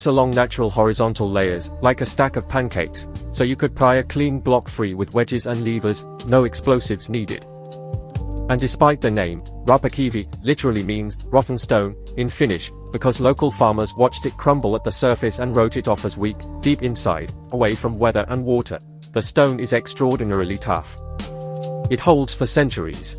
along natural horizontal layers, like a stack of pancakes, so you could pry a clean block free with wedges and levers, no explosives needed. And despite the name, Rapakivi literally means rotten stone in Finnish, because local farmers watched it crumble at the surface and wrote it off as weak, deep inside, away from weather and water. The stone is extraordinarily tough. It holds for centuries.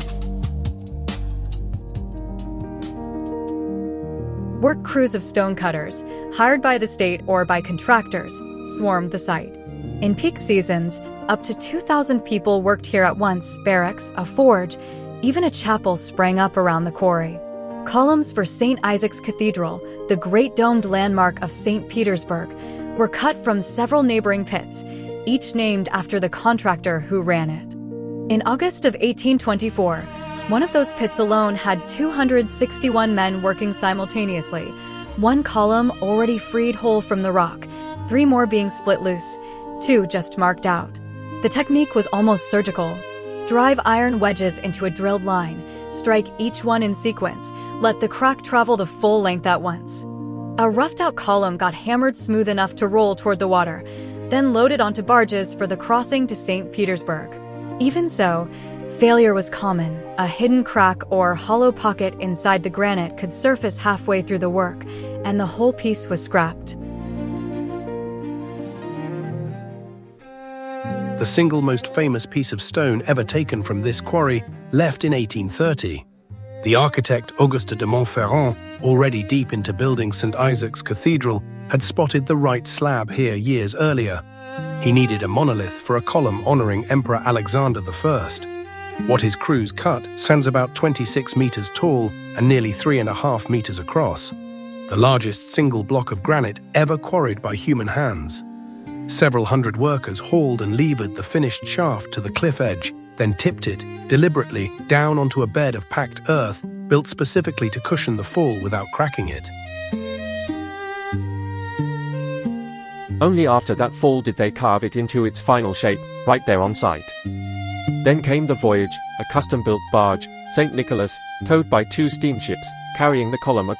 Work crews of stonecutters, hired by the state or by contractors, swarmed the site. In peak seasons, up to 2,000 people worked here at once. Barracks, a forge, even a chapel sprang up around the quarry. Columns for St. Isaac's Cathedral, the great domed landmark of St. Petersburg, were cut from several neighboring pits, each named after the contractor who ran it. In August of 1824, one of those pits alone had 261 men working simultaneously, one column already freed whole from the rock, 3 more being split loose, 2 just marked out. The technique was almost surgical. Drive iron wedges into a drilled line, strike each one in sequence, let the crack travel the full length at once. A roughed-out column got hammered smooth enough to roll toward the water, then loaded onto barges for the crossing to St. Petersburg. Even so, failure was common. A hidden crack or hollow pocket inside the granite could surface halfway through the work, and the whole piece was scrapped. The single most famous piece of stone ever taken from this quarry left in 1830. The architect Auguste de Montferrand, already deep into building St. Isaac's Cathedral, had spotted the right slab here years earlier. He needed a monolith for a column honoring Emperor Alexander I. What his crews cut stands about 26 meters tall and nearly 3.5 meters across, the largest single block of granite ever quarried by human hands. Several hundred workers hauled and levered the finished shaft to the cliff edge, then tipped it, deliberately, down onto a bed of packed earth built specifically to cushion the fall without cracking it. Only after that fall did they carve it into its final shape, right there on site. Then came the voyage, a custom-built barge, St. Nicholas, towed by 2 steamships, carrying the column